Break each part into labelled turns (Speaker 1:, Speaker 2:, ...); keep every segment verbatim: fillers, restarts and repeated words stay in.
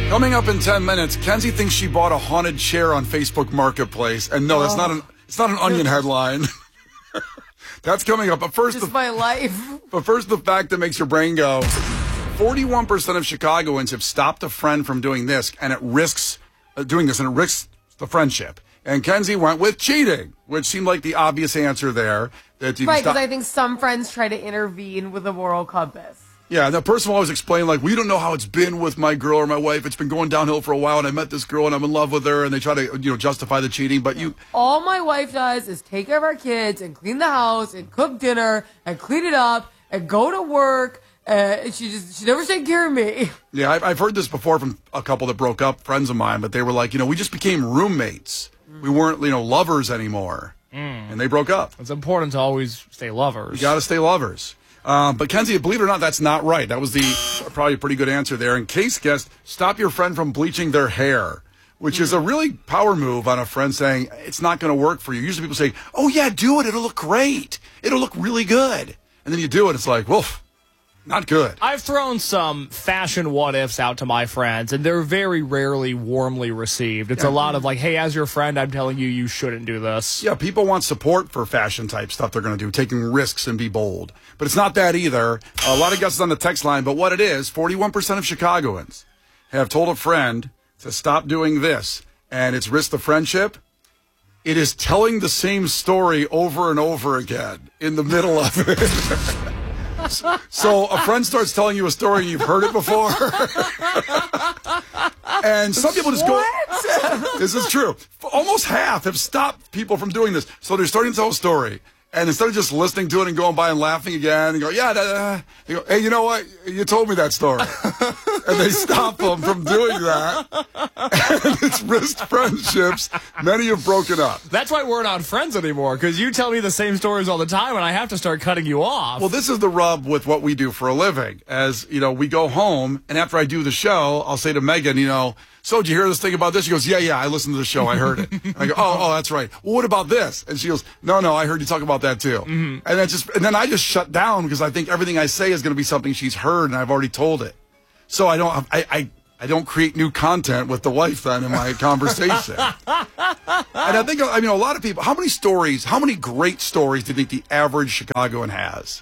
Speaker 1: Coming up in ten minutes, Kenzie thinks she bought a haunted chair on Facebook Marketplace. And no, that's oh. not an it's not an Onion headline. That's coming up. But first,
Speaker 2: Just
Speaker 1: the,
Speaker 2: my life.
Speaker 1: But first, the fact that makes your brain go. forty-one percent of Chicagoans have stopped a friend from doing this, and it risks uh, doing this, and it risks the friendship. And Kenzie went with cheating, which seemed like the obvious answer there. That you
Speaker 2: right,
Speaker 1: because
Speaker 2: I think some friends try to intervene with the moral compass.
Speaker 1: Yeah, the person will always explain, like, we don't know how it's been with my girl or my wife. It's been going downhill for a while, and I met this girl, and I'm in love with her, and they try to, you know, justify the cheating. But you...
Speaker 2: All my wife does is take care of our kids and clean the house and cook dinner and clean it up and go to work. Uh, she just, she never taken care of me.
Speaker 1: Yeah, I've, I've heard this before from a couple that broke up, friends of mine, but they were like, you know, we just became roommates. Mm. We weren't, you know, lovers anymore. Mm. And they broke up.
Speaker 3: It's important to always stay lovers.
Speaker 1: You got to stay lovers. Um, but Kenzie, believe it or not, that's not right. That was the probably a pretty good answer there. And Case guessed, stop your friend from bleaching their hair, which is a really power move on a friend saying it's not going to work for you. Usually people say, oh, yeah, do it. It'll look great. It'll look really good. And then you do it. It's like, woof. Not good.
Speaker 3: I've thrown some fashion what-ifs out to my friends, and they're very rarely warmly received. It's yeah. a lot of like, hey, as your friend, I'm telling you, you shouldn't do this.
Speaker 1: Yeah, people want support for fashion-type stuff they're going to do, taking risks and be bold. But it's not that either. A lot of guesses on the text line, but what it is, forty-one percent of Chicagoans have told a friend to stop doing this, and it's risked the friendship. It is telling the same story over and over again in the middle of it. So a friend starts telling you a story and you've heard it before. And some people just
Speaker 2: what?
Speaker 1: go, this is true. Almost half have stopped people from doing this. So they're starting to tell a story. And instead of just listening to it and going by and laughing again and go, yeah, da, da, they go, hey, you know what? You told me that story. And they stop them from doing that. And it's risked friendships. Many have broken up.
Speaker 3: That's why we're not friends anymore, because you tell me the same stories all the time and I have to start cutting you off.
Speaker 1: Well, this is the rub with what we do for a living. As, you know, we go home, and after I do the show, I'll say to Megan, you know, so did you hear this thing about this? She goes, yeah, yeah, I listened to the show. I heard it. And I go, oh, oh, that's right. Well, what about this? And she goes, no, no, I heard you talk about that too. Mm-hmm. And then just, and then I just shut down because I think everything I say is going to be something she's heard and I've already told it. So I don't, I, I, I don't create new content with the wife then in my conversation. And I think, I mean, a lot of people, how many stories, how many great stories do you think the average Chicagoan has?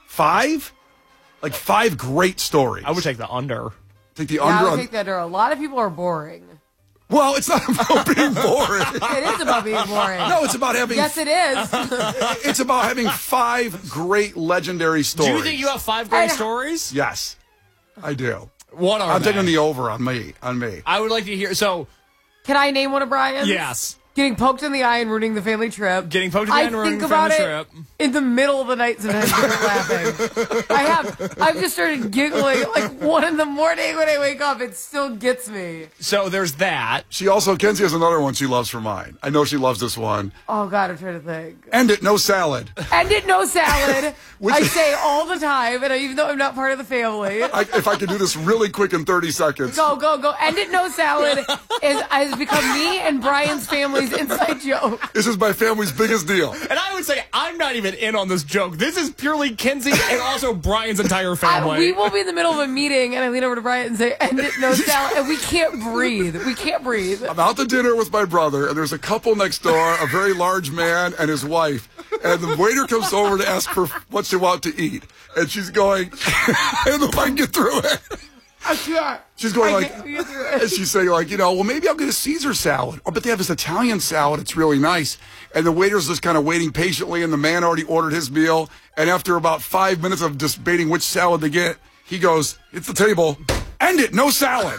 Speaker 1: Five? Like five great stories.
Speaker 3: I would take the under.
Speaker 1: Take the
Speaker 2: yeah,
Speaker 1: under.
Speaker 2: I would take that under. A lot of people are boring.
Speaker 1: Well, it's not about being boring.
Speaker 2: It is about being boring.
Speaker 1: No, it's about having...
Speaker 2: Yes, it is.
Speaker 1: It's about having five great legendary stories.
Speaker 3: Do you think you have five great stories?
Speaker 1: Yes, I do.
Speaker 3: What are
Speaker 1: I'm
Speaker 3: they?
Speaker 1: taking the over on me. On me.
Speaker 3: I would like to hear... So,
Speaker 2: can I name one of Brian's?
Speaker 3: Yes.
Speaker 2: Getting poked in the eye and ruining the family trip.
Speaker 3: Getting poked in the eye and ruining the family trip.
Speaker 2: I think about it in the middle of the night sometimes I'm laughing. I have. I've just started giggling like one in the morning when I wake up. It still gets me.
Speaker 3: So there's that.
Speaker 1: She also, Kenzie has another one she loves for mine. I know she loves this one.
Speaker 2: Oh, God, I'm trying to think.
Speaker 1: End it, no salad.
Speaker 2: End it, no salad.
Speaker 1: Which,
Speaker 2: I say all the time, and I, even though I'm not part of the family.
Speaker 1: I, if I could do this really quick in thirty seconds.
Speaker 2: Go, go, go. End it, no salad is, has become me and Brian's family's inside joke.
Speaker 1: This is my family's biggest deal.
Speaker 3: And I would say I'm not even in on this joke. This is purely Kenzie and also Brian's entire family.
Speaker 2: I, we will be in the middle of a meeting, and I lean over to Brian and say, end it, no salad, and we can't breathe. We can't breathe.
Speaker 1: I'm out to dinner with my brother, and there's a couple next door, a very large man and his wife, and the waiter comes over to ask for what she wants to eat, and she's going, I don't know if I can get through it.
Speaker 2: I can't.
Speaker 1: She's going
Speaker 2: I
Speaker 1: like,
Speaker 2: can't
Speaker 1: and she's saying like, you know, well, maybe I'll get a Caesar salad. Oh, but they have this Italian salad. It's really nice. And the waiter's just kind of waiting patiently, and the man already ordered his meal. And after about five minutes of debating which salad to get, he goes, it's the table. End it. No salad.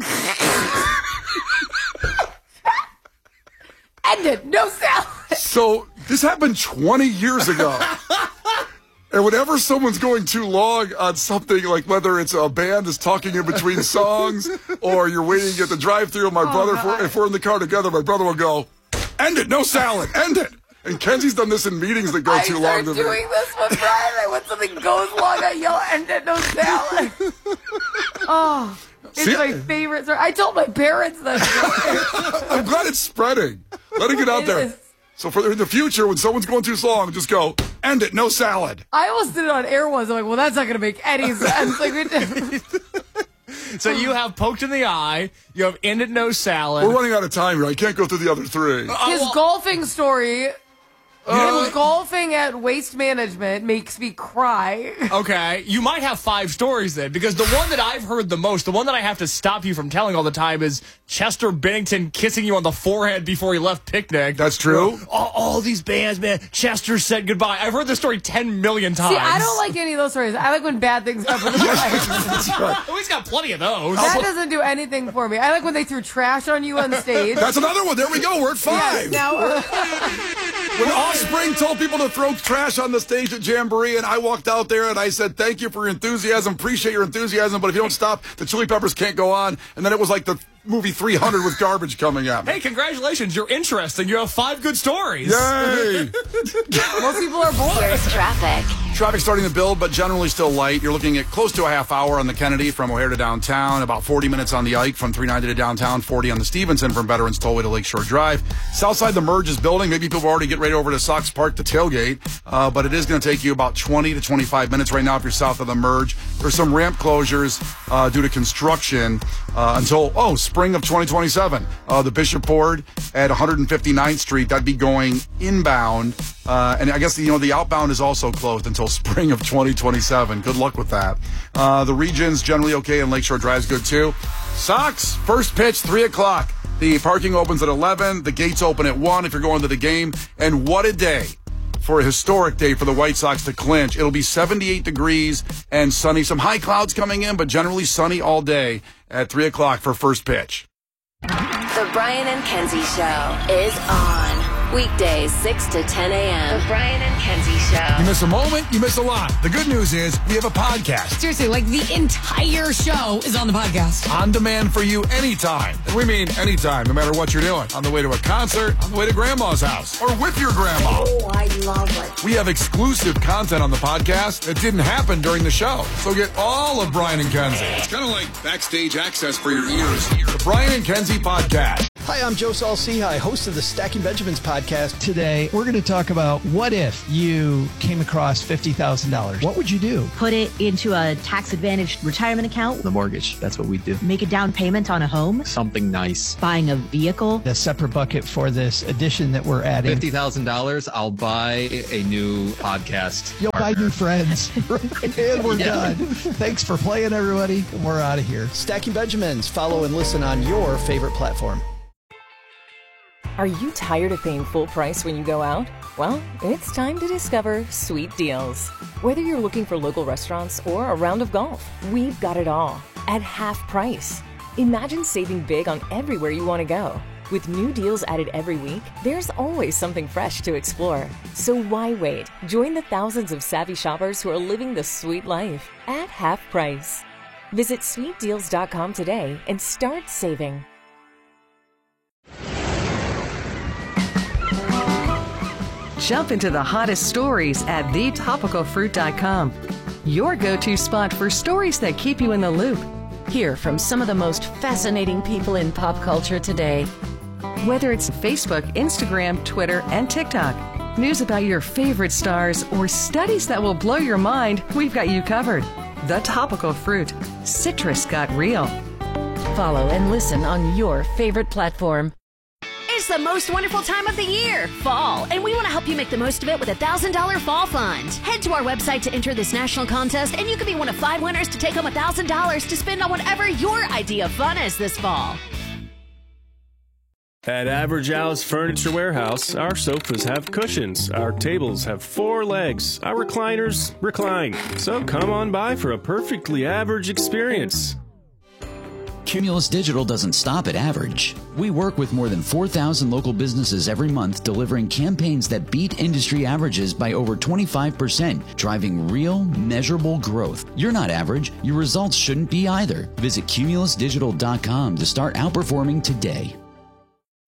Speaker 2: End it. No salad.
Speaker 1: So this happened twenty years ago. And whenever someone's going too long on something, like whether it's a band is talking in between songs or you're waiting at the drive-thru, my oh, brother, if we're, if we're in the car together, my brother will go, end it, no salad, end it. And Kenzie's done this in meetings that go
Speaker 2: I
Speaker 1: too long.
Speaker 2: I start doing this with Brian. I, when something goes long, I yell, end it, no salad. Oh, it's See, my favorite story. I told my parents that.
Speaker 1: I'm glad it's spreading. Let it get out there. Is. So for in the future, when someone's going too long, just go, end it, no salad.
Speaker 2: I almost did it on air once. I'm like, well, that's not going to make any sense. Like, we
Speaker 3: So you have poked in the eye. You have ended no salad.
Speaker 1: We're running out of time here. I can't go through the other three.
Speaker 3: Uh,
Speaker 2: His
Speaker 3: well,
Speaker 2: golfing story.
Speaker 1: Uh,
Speaker 2: His golfing at Waste Management makes me cry.
Speaker 3: Okay, you might have five stories then, because the one that I've heard the most, the one that I have to stop you from telling all the time is Chester Bennington kissing you on the forehead before he left Picnic.
Speaker 1: That's true.
Speaker 3: All, all these bands, man. Chester said goodbye. I've heard this story ten million times.
Speaker 2: See, I don't like any of those stories. I like when bad things happen in life.
Speaker 1: That's right.
Speaker 3: Oh, he's got plenty of those.
Speaker 2: That doesn't do anything for me. I like when they threw trash on you on stage.
Speaker 1: That's another one. There we go. We're at five.
Speaker 2: Yes, now, uh,
Speaker 1: When Offspring told people to throw trash on the stage at Jamboree, and I walked out there and I said, thank you for your enthusiasm, appreciate your enthusiasm, but if you don't stop, the Chili Peppers can't go on. And then it was like the movie three hundred with garbage coming at me.
Speaker 3: Hey, congratulations. You're interesting. You have five good stories.
Speaker 1: Yay!
Speaker 2: most people are bored.
Speaker 4: Here's traffic.
Speaker 1: Traffic starting to build, but generally still light. You're looking at close to a half hour on the Kennedy from O'Hare to downtown, about forty minutes on the Ike from three ninety to downtown, forty on the Stevenson from Veterans Tollway to Lakeshore Drive. Southside, the merge is building. Maybe people already get ready over to Sox Park to tailgate, uh, but it is going to take you about twenty to twenty-five minutes right now if you're south of the merge. There's some ramp closures uh, due to construction uh, until, oh, spring of twenty twenty-seven. Uh, the Bishop Ford at one fifty-ninth Street, that'd be going inbound. Uh, and I guess, you know, the outbound is also closed until spring of twenty twenty-seven. Good luck with that. Uh, the region's generally okay, and Lakeshore Drive's good too. Sox, first pitch, three o'clock. The parking opens at eleven. The gates open at one if you're going to the game. And what a day for a historic day for the White Sox to clinch. It'll be seventy-eight degrees and sunny. Some high clouds coming in, but generally sunny all day at three o'clock for first pitch.
Speaker 4: The Brian and Kenzie Show is on. Weekdays, six to ten a.m. The Brian and Kenzie Show.
Speaker 1: You miss a moment, you miss a lot. The good news is we have a podcast.
Speaker 5: Seriously, like the entire show is on the podcast.
Speaker 1: On demand for you anytime. And we mean anytime, no matter what you're doing. On the way to a concert, on the way to grandma's house, or with your grandma.
Speaker 2: Oh, I love it.
Speaker 1: We have exclusive content on the podcast that didn't happen during the show. So get all of Brian and Kenzie. It's kind of like backstage access for your ears. The Brian and Kenzie Podcast.
Speaker 6: Hi, I'm Joe Saul-Sehy, host of the Stacking Benjamins podcast.
Speaker 7: Today, we're going to talk about what if you came across fifty thousand dollars. What would you do?
Speaker 8: Put it into a tax-advantaged retirement account.
Speaker 9: The mortgage, that's what we do.
Speaker 8: Make a down payment on a home.
Speaker 9: Something nice.
Speaker 8: Buying a vehicle.
Speaker 7: A separate bucket for this addition that we're adding.
Speaker 9: fifty thousand dollars, I'll buy a new podcast.
Speaker 7: You'll buy new friends. And we're
Speaker 9: Yeah.
Speaker 7: done. Thanks for playing, everybody. We're out of here.
Speaker 6: Stacking Benjamins. Follow and listen on your favorite platform.
Speaker 10: Are you tired of paying full price when you go out? Well, it's time to discover Sweet Deals. Whether you're looking for local restaurants or a round of golf, we've got it all at half price. Imagine saving big on everywhere you want to go. With new deals added every week, there's always something fresh to explore. So why wait? Join the thousands of savvy shoppers who are living the sweet life at half price. Visit sweet deals dot com today and start saving.
Speaker 11: Jump into the hottest stories at the topical fruit dot com. Your go-to spot for stories that keep you in the loop. Hear from some of the most fascinating people in pop culture today. Whether it's Facebook, Instagram, Twitter, and TikTok, news about your favorite stars, or studies that will blow your mind, we've got you covered. The Topical Fruit. Citrus got real.
Speaker 10: Follow and listen on your favorite platform.
Speaker 12: It's the most wonderful time of the year, fall, and we want to help you make the most of it with a one thousand dollars Fall Fund. Head to our website to enter this national contest, and you could be one of five winners to take home one thousand dollars to spend on whatever your idea of fun is this fall.
Speaker 13: At Average Al's Furniture Warehouse, our sofas have cushions, our tables have four legs, our recliners recline. So come on by for a perfectly average experience.
Speaker 14: Cumulus Digital doesn't stop at average. We work with more than four thousand local businesses every month, delivering campaigns that beat industry averages by over twenty-five percent, driving real, measurable growth. You're not average. Your results shouldn't be either. Visit cumulus digital dot com to start outperforming today.